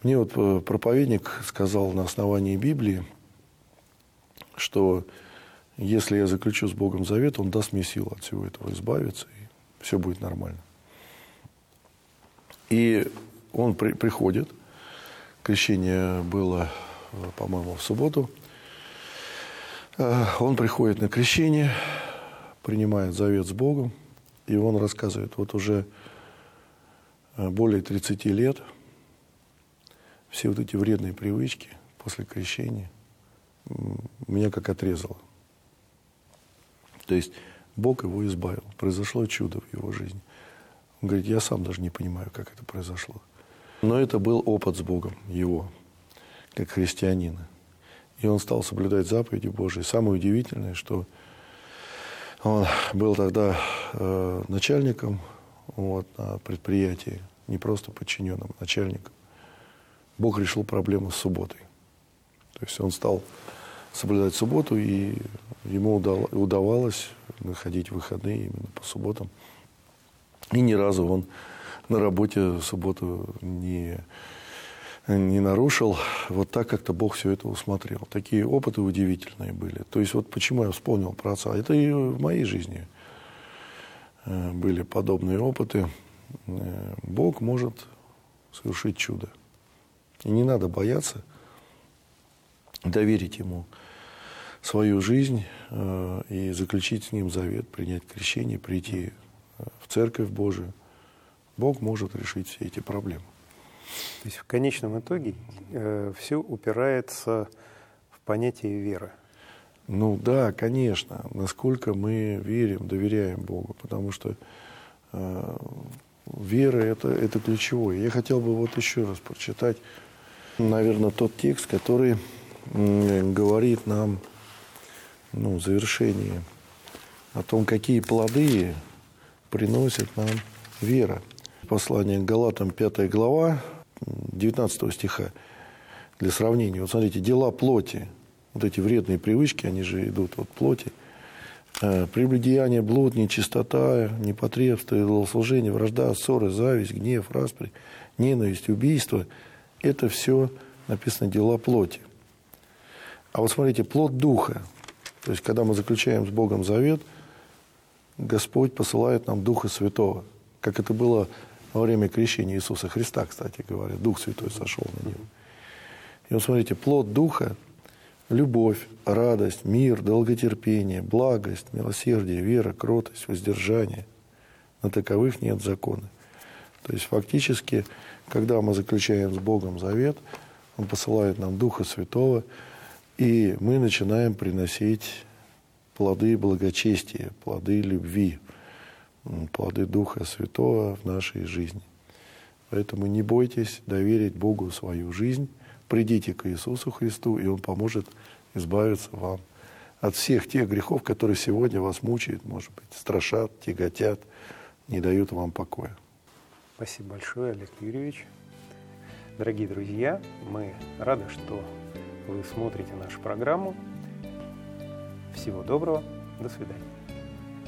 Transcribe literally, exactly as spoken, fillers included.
Мне вот проповедник сказал на основании Библии, что если я заключу с Богом завет, Он даст мне силу от всего этого избавиться, и все будет нормально. И он при, приходит, крещение было, по-моему, в субботу, он приходит на крещение, принимает завет с Богом, и он рассказывает, вот уже более тридцати лет все вот эти вредные привычки после крещения меня как отрезало. То есть Бог его избавил, произошло чудо в его жизни. Он говорит, я сам даже не понимаю, как это произошло. Но это был опыт с Богом его, как христианина. И он стал соблюдать заповеди Божьи. Самое удивительное, что он был тогда э, начальником вот, на предприятии, не просто подчиненным, а начальником. Бог решил проблему с субботой. То есть он стал соблюдать субботу, и ему удавалось находить выходные именно по субботам. И ни разу он на работе субботу не, не нарушил. Вот так как-то Бог все это усмотрел. Такие опыты удивительные были. То есть вот почему я вспомнил про отца. Это и в моей жизни были подобные опыты. Бог может совершить чудо. И не надо бояться доверить Ему свою жизнь и заключить с Ним завет, принять крещение, прийти в Церковь Божию. Бог может решить все эти проблемы. То есть в конечном итоге э, все упирается в понятие веры. Ну да, конечно. Насколько мы верим, доверяем Богу. Потому что э, вера это, это ключевое. Я хотел бы вот еще раз прочитать, наверное, тот текст, который э, говорит нам ну, в завершении о том, какие плоды приносит нам вера. Послание к Галатам, пятая глава, девятнадцатого стиха, для сравнения. Вот смотрите, дела плоти, вот эти вредные привычки, они же идут от плоти. Прелюбодеяние, блуд, нечистота, непотребство, идолослужение, вражда, ссоры, зависть, гнев, распри, ненависть, убийство. Это все написано дела плоти. А вот смотрите, плод духа. То есть, когда мы заключаем с Богом завет, Господь посылает нам Духа Святого. Как это было во время крещения Иисуса Христа, кстати говоря. Дух Святой сошел на Него. И вот смотрите, плод Духа – любовь, радость, мир, долготерпение, благость, милосердие, вера, кротость, воздержание. На таковых нет закона. То есть фактически, когда мы заключаем с Богом завет, Он посылает нам Духа Святого, и мы начинаем приносить плоды благочестия, плоды любви, плоды Духа Святого в нашей жизни. Поэтому не бойтесь доверить Богу свою жизнь, придите к Иисусу Христу, и Он поможет избавиться вам от всех тех грехов, которые сегодня вас мучают, может быть, страшат, тяготят, не дают вам покоя. Спасибо большое, Олег Юрьевич. Дорогие друзья, мы рады, что вы смотрите нашу программу. Всего доброго, до свидания.